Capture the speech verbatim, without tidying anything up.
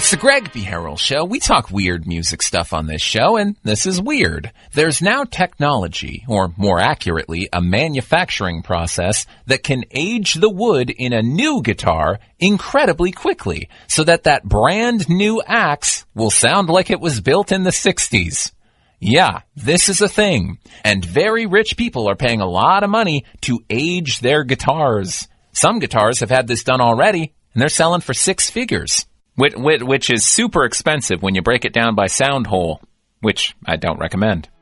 It's the Greg Beharrell Show. We talk weird music stuff on this show, and this is weird. There's now technology, or more accurately, a manufacturing process that can age the wood in a new guitar incredibly quickly, so that that brand new axe will sound like it was built in the sixties. Yeah, this is a thing, and very rich people are paying a lot of money to age their guitars. Some guitars have had this done already, and they're selling for six figures. Which is super expensive when you break it down by sound hole, which I don't recommend.